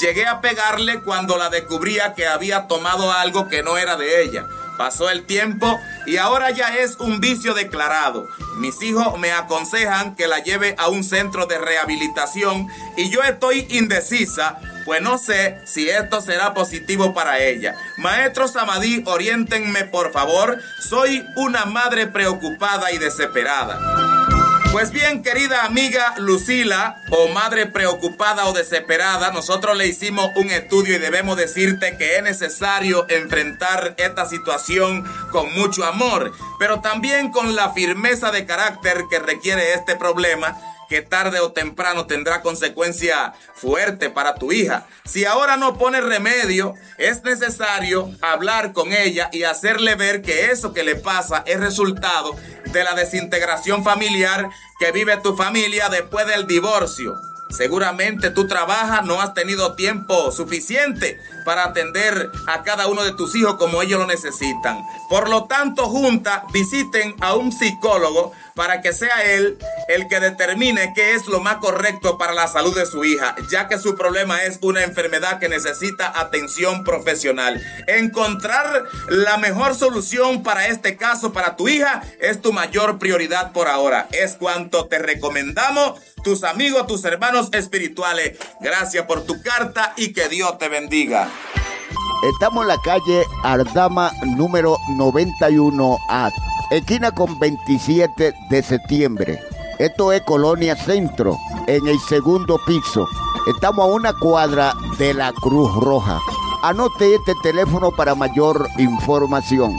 Llegué a pegarle cuando la descubría que había tomado algo que no era de ella. Pasó el tiempo y ahora ya es un vicio declarado. Mis hijos me aconsejan que la lleve a un centro de rehabilitación y yo estoy indecisa, pues no sé si esto será positivo para ella. Maestro Samadí, oriéntenme por favor. Soy una madre preocupada y desesperada. Pues bien, querida amiga Lucila, o madre preocupada o desesperada, nosotros le hicimos un estudio y debemos decirte que es necesario enfrentar esta situación con mucho amor, pero también con la firmeza de carácter que requiere este problema, que tarde o temprano tendrá consecuencia fuerte para tu hija. Si ahora no pone remedio, es necesario hablar con ella y hacerle ver que eso que le pasa es resultado de la desintegración familiar que vive tu familia después del divorcio. Seguramente tú trabajas, no has tenido tiempo suficiente para atender a cada uno de tus hijos como ellos lo necesitan. Por lo tanto, juntas, visiten a un psicólogo para que sea él el que determine qué es lo más correcto para la salud de su hija, ya que su problema es una enfermedad que necesita atención profesional. Encontrar la mejor solución para este caso, para tu hija, es tu mayor prioridad por ahora. Es cuanto te recomendamos, tus amigos, tus hermanos espirituales. Gracias por tu carta y que Dios te bendiga. Estamos en la calle Ardama número 91A, esquina con 27 de septiembre. Esto es Colonia Centro, en el segundo piso. Estamos a una cuadra de la Cruz Roja. Anote este teléfono para mayor información.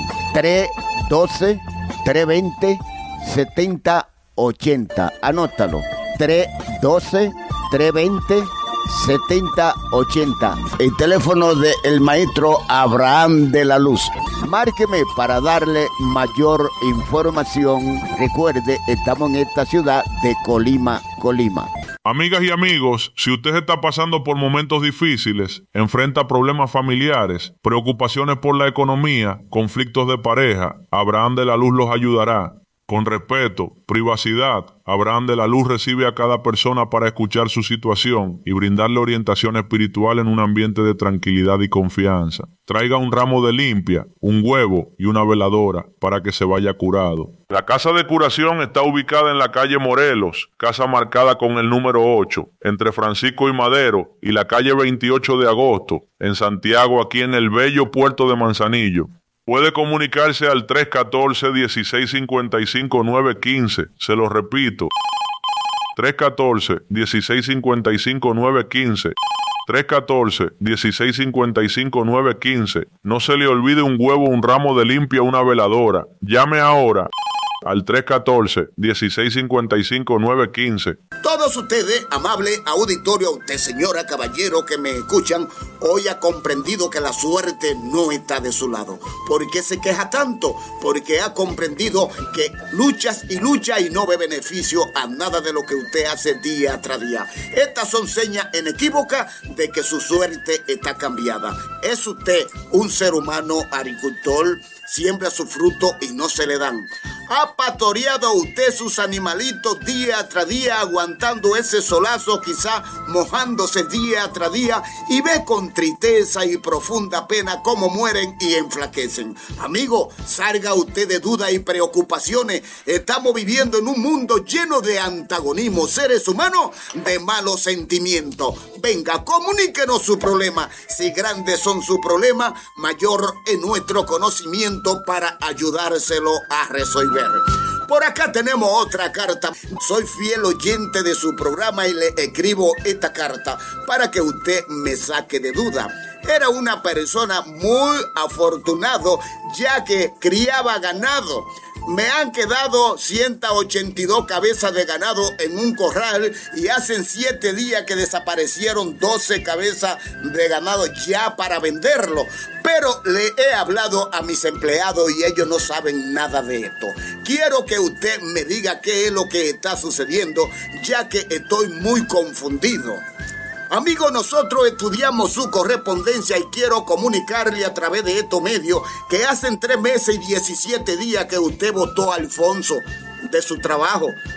312-320-7080. Anótalo. 312-320-7080. El teléfono del maestro Abraham de la Luz. Márqueme para darle mayor información. Recuerde, estamos en esta ciudad de Colima. Amigas y amigos, si usted está pasando por momentos difíciles, enfrenta problemas familiares, preocupaciones por la economía, conflictos de pareja, Abraham de la Luz los ayudará. Con respeto, privacidad, Abraham de la Luz recibe a cada persona para escuchar su situación y brindarle orientación espiritual en un ambiente de tranquilidad y confianza. Traiga un ramo de limpia, un huevo y una veladora para que se vaya curado. La casa de curación está ubicada en la calle Morelos, casa marcada con el número 8, entre Francisco y Madero y la calle 28 de agosto, en Santiago, aquí en el bello puerto de Manzanillo. Puede comunicarse al 314-1655-915. Se lo repito. 314-1655-915. 314-1655-915. No se le olvide un huevo, un ramo de limpia, una veladora. Llame ahora al 314-1655-915. Todos ustedes, amable auditorio, usted señora, caballero que me escuchan, hoy ha comprendido que la suerte no está de su lado. ¿Por qué se queja tanto? Porque ha comprendido que luchas y no ve beneficio a nada de lo que usted hace día tras día. Estas son señas inequívocas de que su suerte está cambiada. ¿Es usted un ser humano agricultor? Siembra su fruto y no se le dan. ¿Ha pastoreado usted sus animalitos día tras día, aguantando ese solazo, quizá mojándose día tras día, y ve con tristeza y profunda pena cómo mueren y enflaquecen? Amigo, salga usted de dudas y preocupaciones. Estamos viviendo en un mundo lleno de antagonismos, seres humanos de malos sentimientos. Venga, comuníquenos su problema. Si grandes son sus problemas, mayor es nuestro conocimiento para ayudárselo a resolver. Por acá tenemos otra carta. Soy fiel oyente de su programa y le escribo esta carta para que usted me saque de duda. Era una persona muy afortunado, ya que criaba ganado. Me han quedado 182 cabezas de ganado en un corral y hacen 7 días que desaparecieron 12 cabezas de ganado ya para venderlo. Pero le he hablado a mis empleados y ellos no saben nada de esto. Quiero que usted me diga qué es lo que está sucediendo, ya que estoy muy confundido. Amigos, nosotros estudiamos su correspondencia y quiero comunicarle a través de estos medios que hacen 3 meses y 17 días que usted votó a Alfonso de su trabajo.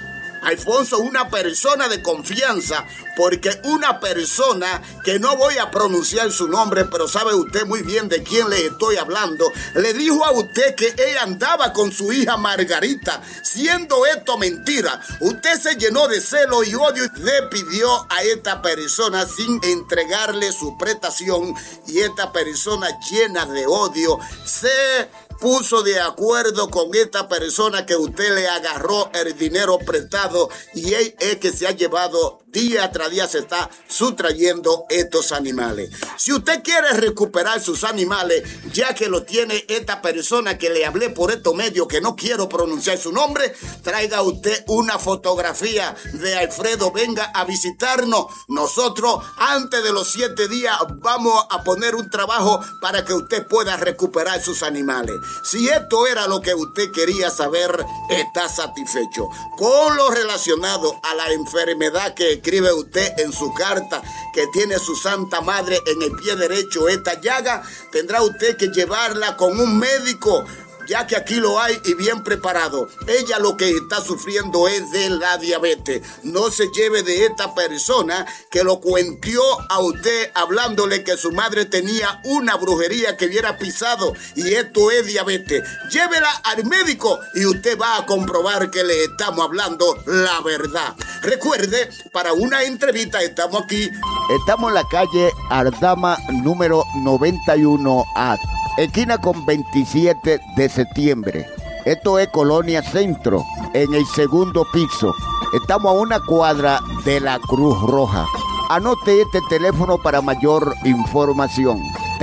Alfonso, una persona de confianza, porque una persona que no voy a pronunciar su nombre, pero sabe usted muy bien de quién le estoy hablando, le dijo a usted que ella andaba con su hija Margarita, siendo esto mentira. Usted se llenó de celo y odio y le pidió a esta persona sin entregarle su prestación, y esta persona llena de odio se puso de acuerdo con esta persona que usted le agarró el dinero prestado, y él es que se ha llevado día tras día, se está sustrayendo estos animales. Si usted quiere recuperar sus animales, ya que lo tiene esta persona que le hablé por estos medios, que no quiero pronunciar su nombre, traiga usted una fotografía de Alfredo, venga a visitarnos. Nosotros antes de los 7 días vamos a poner un trabajo para que usted pueda recuperar sus animales. Si esto era lo que usted quería saber, está satisfecho. Con lo relacionado a la enfermedad que escribe usted en su carta, que tiene su Santa Madre en el pie derecho, esta llaga, tendrá usted que llevarla con un médico, ya que aquí lo hay y bien preparado. Ella lo que está sufriendo es de la diabetes. No se lleve de esta persona que lo cuentió a usted hablándole que su madre tenía una brujería que hubiera pisado, y esto es diabetes. Llévela al médico y usted va a comprobar que le estamos hablando la verdad. Recuerde, para una entrevista estamos aquí. Estamos en la calle Ardama número 91A. Esquina con 27 de septiembre. Esto es Colonia Centro, en el segundo piso. Estamos a una cuadra de la Cruz Roja. Anote este teléfono para mayor información.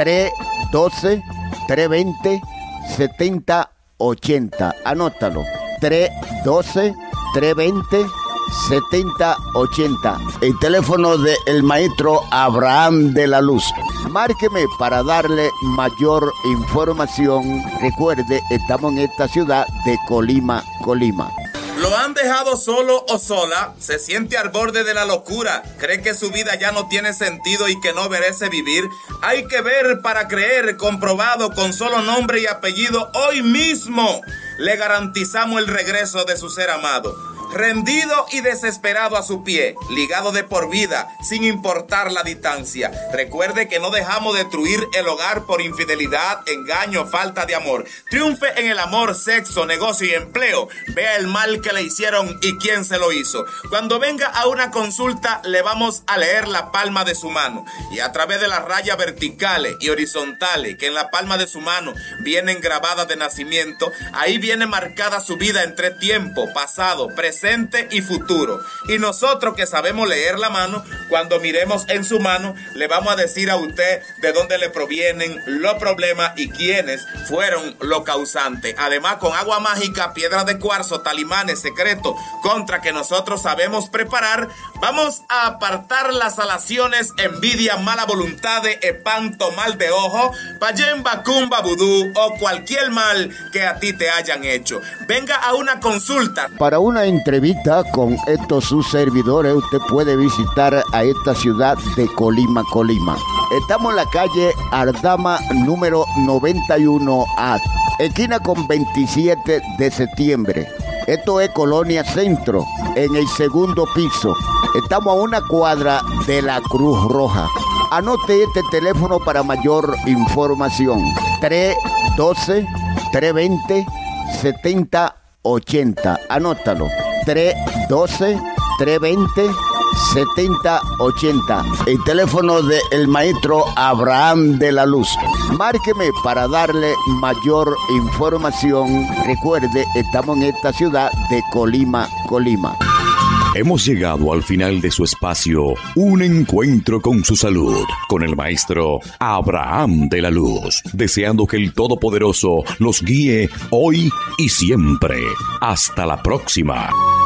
312-320-7080. Anótalo. 312-320-7080. El teléfono del maestro Abraham de la Luz. Márqueme para darle mayor información. Recuerde, estamos en esta ciudad de Colima. ¿Lo han dejado solo o sola? ¿Se siente al borde de la locura? ¿Cree que su vida ya no tiene sentido y que no merece vivir? Hay que ver para creer, comprobado con solo nombre y apellido. Hoy mismo le garantizamos el regreso de su ser amado. Rendido y desesperado a su pie, ligado de por vida, sin importar la distancia. Recuerde que no dejamos destruir el hogar por infidelidad, engaño, falta de amor. Triunfe en el amor, sexo, negocio y empleo. Vea el mal que le hicieron y quién se lo hizo. Cuando venga a una consulta, le vamos a leer la palma de su mano, y a través de las rayas verticales y horizontales que en la palma de su mano vienen grabadas de nacimiento, ahí viene marcada su vida en 3 tiempos: pasado, presente y futuro. Y nosotros que sabemos leer la mano, cuando miremos en su mano, le vamos a decir a usted de dónde le provienen los problemas y quiénes fueron los causantes. Además, con agua mágica, piedras de cuarzo, talimanes secretos contra que nosotros sabemos preparar, vamos a apartar las alaciones, envidia, mala voluntad, espanto, mal de ojo, payemba, cumba, vudú o cualquier mal que a ti te hayan hecho. Venga a una consulta. Para una entrevista con estos sus servidores, usted puede visitar a esta ciudad de Colima. Estamos en la calle Ardama número 91A, esquina con 27 de septiembre. Esto es Colonia Centro, en el segundo piso. Estamos a una cuadra de la Cruz Roja. Anote este teléfono para mayor información. 312-320-7080. Anótalo. 312-320-7080. El teléfono del maestro Abraham de la Luz. Márqueme para darle mayor información. Recuerde, estamos en esta ciudad de Colima. Hemos llegado al final de su espacio, Un Encuentro con su Salud, con el maestro Abraham de la Luz, deseando que el Todopoderoso los guíe hoy y siempre. Hasta la próxima.